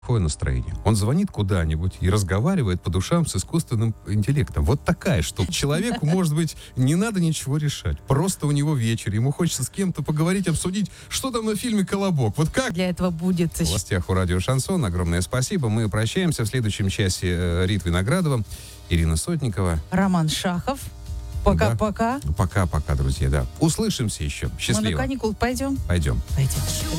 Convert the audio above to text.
плохое настроение. Он звонит куда-нибудь и разговаривает по душам с искусственным интеллектом. Вот такая штука. Человеку, может быть, не надо ничего решать. Просто у него вечер. Ему хочется с кем-то поговорить, обсудить, что там на фильме «Колобок». Вот как? Для этого будет... В властях у радио «Шансон». Огромное спасибо. Мы прощаемся. В следующем часе Рита Виноградова, Ирина Сотникова. Роман Шахов. Пока-пока. Пока-пока, друзья, да. Услышимся еще. Счастливо. Мы на каникулы пойдем? Пойдем. Пойдем.